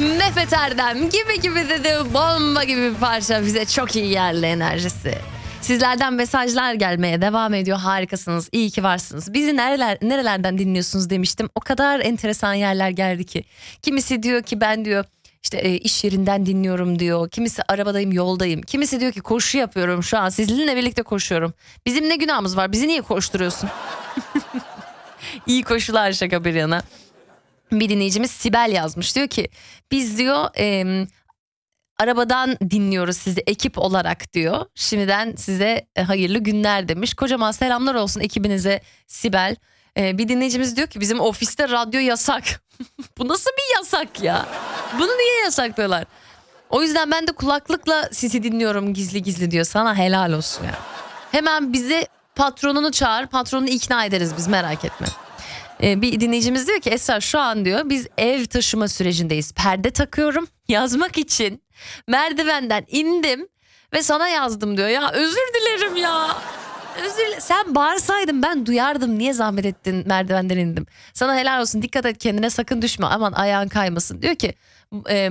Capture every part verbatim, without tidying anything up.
Mehmet Erdem gibi gibi dedi, bomba gibi bir parça, bize çok iyi geldi enerjisi. Sizlerden mesajlar gelmeye devam ediyor. Harikasınız, iyi ki varsınız. Bizi nereler, nerelerden dinliyorsunuz demiştim. O kadar enteresan yerler geldi ki. Kimisi diyor ki ben diyor işte e, iş yerinden dinliyorum diyor. Kimisi arabadayım, yoldayım. Kimisi diyor ki koşu yapıyorum şu an, sizinle birlikte koşuyorum. Bizim ne günahımız var, bizi niye koşturuyorsun? İyi koşular, şaka bir yana. Bir dinleyicimiz Sibel yazmış, diyor ki biz diyor e, arabadan dinliyoruz sizi ekip olarak diyor. Şimdiden size hayırlı günler demiş. Kocaman selamlar olsun ekibinize Sibel. Ee, bir dinleyicimiz diyor ki bizim ofiste radyo yasak. Bu nasıl bir yasak ya? Bunu niye yasaklıyorlar? O yüzden ben de kulaklıkla sizi dinliyorum gizli gizli diyor. Sana helal olsun ya. Hemen bizi patronunu çağır, patronunu ikna ederiz biz, merak etme. Ee, bir dinleyicimiz diyor ki Esra şu an diyor biz ev taşıma sürecindeyiz. Perde takıyorum yazmak için. Merdivenden indim ve sana yazdım diyor. Ya özür dilerim ya. Özür dilerim. Sen bağırsaydın ben duyardım. Niye zahmet ettin, merdivenden indim. Sana helal olsun, dikkat et kendine, sakın düşme, aman ayağın kaymasın. Diyor ki e,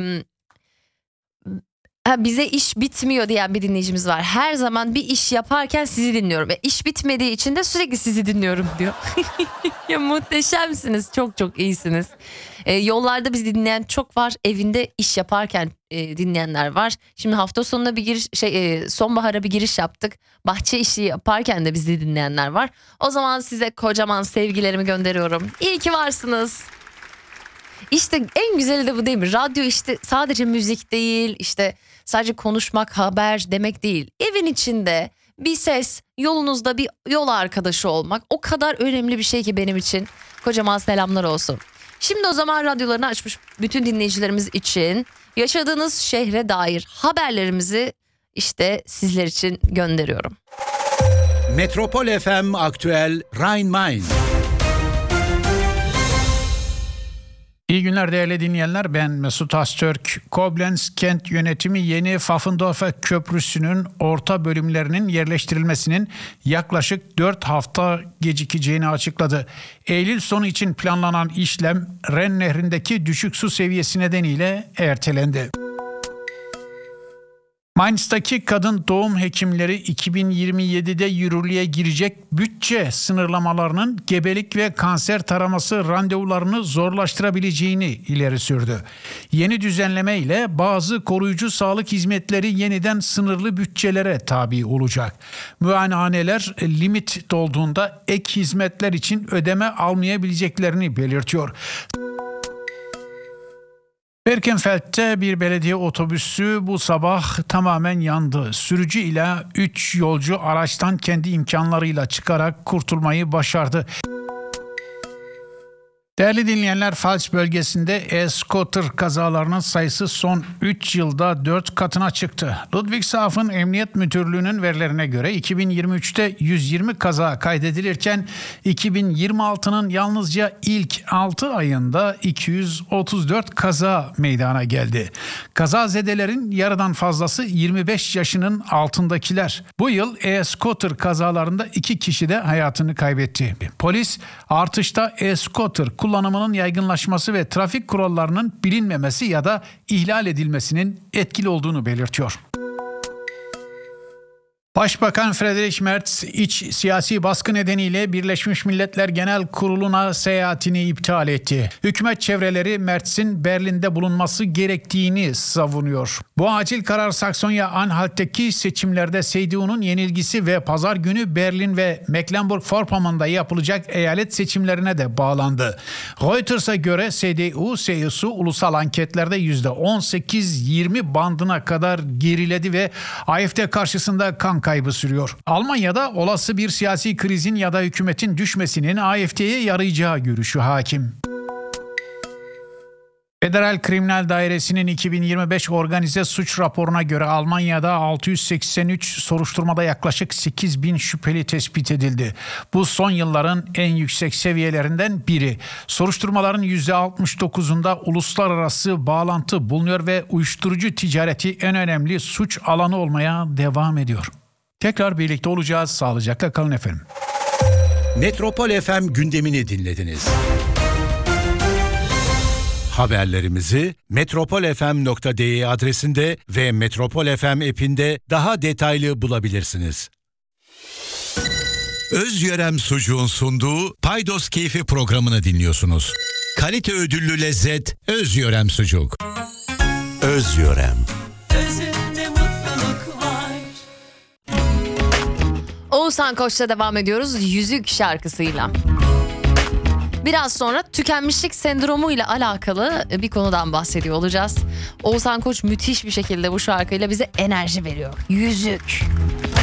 ha, bize iş bitmiyor diyen bir dinleyicimiz var. Her zaman bir iş yaparken sizi dinliyorum ve iş bitmediği için de sürekli sizi dinliyorum diyor. Ya muhteşemsiniz, çok çok iyisiniz. E, yollarda bizi dinleyen çok var, evinde iş yaparken e, dinleyenler var. Şimdi hafta sonuna bir giriş şey e, sonbahara bir giriş yaptık. Bahçe işi yaparken de bizi dinleyenler var. O zaman size kocaman sevgilerimi gönderiyorum. İyi ki varsınız. İşte en güzeli de bu değil mi? Radyo işte sadece müzik değil, işte sadece konuşmak, haber demek değil. Evin içinde bir ses, yolunuzda bir yol arkadaşı olmak o kadar önemli bir şey ki benim için. Kocaman selamlar olsun. Şimdi o zaman radyolarını açmış bütün dinleyicilerimiz için yaşadığınız şehre dair haberlerimizi işte sizler için gönderiyorum. Metropol F M Aktüel Rhein-Main. İyi günler değerli dinleyenler, ben Mesut Astürk. Koblenz Kent Yönetimi yeni Pfaffendorfer Köprüsü'nün orta bölümlerinin yerleştirilmesinin yaklaşık dört hafta gecikeceğini açıkladı. Eylül sonu için planlanan işlem Ren Nehri'ndeki düşük su seviyesi nedeniyle ertelendi. Mainz'taki kadın doğum hekimleri iki bin yirmi yedide yürürlüğe girecek bütçe sınırlamalarının gebelik ve kanser taraması randevularını zorlaştırabileceğini ileri sürdü. Yeni düzenleme ile bazı koruyucu sağlık hizmetleri yeniden sınırlı bütçelere tabi olacak. Muayenehaneler limit dolduğunda ek hizmetler için ödeme almayabileceklerini belirtiyor. Birkenfeld'te bir belediye otobüsü bu sabah tamamen yandı. Sürücü ile üç yolcu araçtan kendi imkanlarıyla çıkarak kurtulmayı başardı. Değerli dinleyenler, Pfalz bölgesinde e-scooter kazalarının sayısı son üç yılda dört katına çıktı. Ludwigshafen Emniyet Müdürlüğü'nün verilerine göre iki bin yirmi üçte yüz yirmi kaza kaydedilirken iki bin yirmi altının yalnızca ilk altı ayında iki yüz otuz dört kaza meydana geldi. Kazazedelerin yarıdan fazlası yirmi beş yaşının altındakiler. Bu yıl e-scooter kazalarında iki kişi de hayatını kaybetti. Polis artışta e-scooter kullanımının yaygınlaşması ve trafik kurallarının bilinmemesi ya da ihlal edilmesinin etkili olduğunu belirtiyor. Başbakan Friedrich Merz iç siyasi baskı nedeniyle Birleşmiş Milletler Genel Kurulu'na seyahatini iptal etti. Hükümet çevreleri Merz'in Berlin'de bulunması gerektiğini savunuyor. Bu acil karar Saksonya-Anhalt'taki seçimlerde C D U'nun yenilgisi ve pazar günü Berlin ve Mecklenburg-Vorpommern'da yapılacak eyalet seçimlerine de bağlandı. Reuters'a göre C D U, C S U ulusal anketlerde yüzde on sekiz yirmi bandına kadar geriledi ve A F D karşısında kan kaybı sürüyor. Almanya'da olası bir siyasi krizin ya da hükümetin düşmesinin A F D'ye yarayacağı görüşü hakim. Federal Kriminal Dairesi'nin iki bin yirmi beş organize suç raporuna göre Almanya'da altı yüz seksen üç soruşturmada yaklaşık sekiz bin şüpheli tespit edildi. Bu son yılların en yüksek seviyelerinden biri. Soruşturmaların yüzde altmış dokuzunda uluslararası bağlantı bulunuyor ve uyuşturucu ticareti en önemli suç alanı olmaya devam ediyor. Tekrar birlikte olacağız. Sağlıcakla kalın efendim. Metropol F M gündemini dinlediniz. Haberlerimizi metropol f m nokta d e adresinde ve Metropol F M app'inde daha detaylı bulabilirsiniz. Özyörem Sucuğun sunduğu Paydos Keyfi programını dinliyorsunuz. Kalite ödüllü lezzet Özyörem Sucuk. Özyörem. Özünde mutluluk var. Oğuzhan Koç'ta devam ediyoruz Yüzük şarkısıyla. Biraz sonra tükenmişlik sendromu ile alakalı bir konudan bahsediyor olacağız. Oğuzhan Koç müthiş bir şekilde bu şarkıyla bize enerji veriyor. Yüzük.